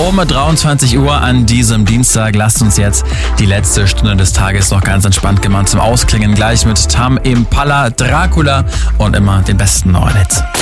um 23 Uhr an diesem Dienstag. Lasst uns jetzt die letzte Stunde des Tages noch ganz entspannt gemeinsam ausklingen. Gleich mit Tame Impala, Dracula und immer den besten neuen Hits.